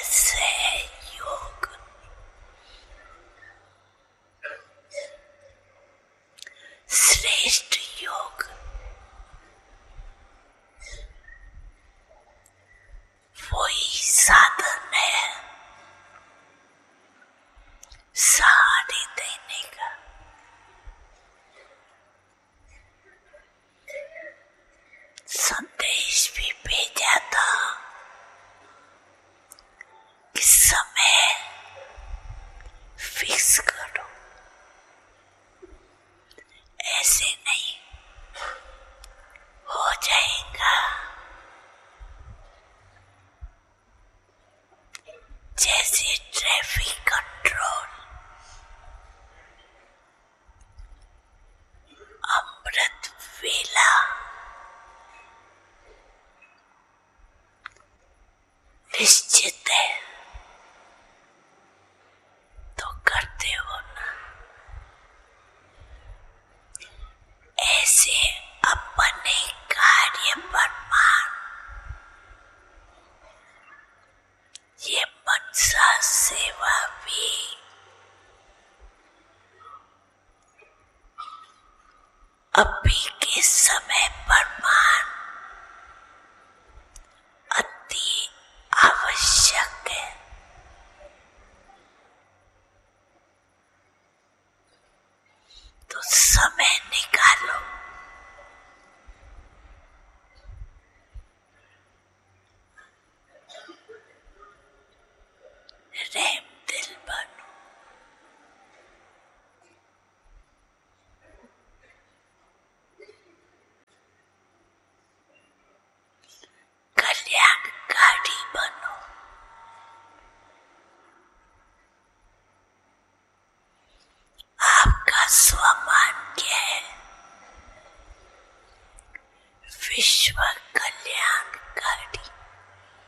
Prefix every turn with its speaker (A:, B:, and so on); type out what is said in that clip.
A: कैसे है योग? श्रेष्ठ योग वही साधन है सहारे देने का। संदेश भी भेजा था कि समय फिक्स करो, ऐसे नहीं हो जाएगा। जैसे ट्रैफिक कंट्रोल, अमृत वेला, निश्चित है तो करते हो ना। ऐसे अपने कार्य परमान ये मनसा सेवा भी अभी के समय परमान अति आवश्यक है। तो समय निकालो, रहम दिल बनो। कल्याणकारी बनो। आपका स्वमान क्या है? विश्व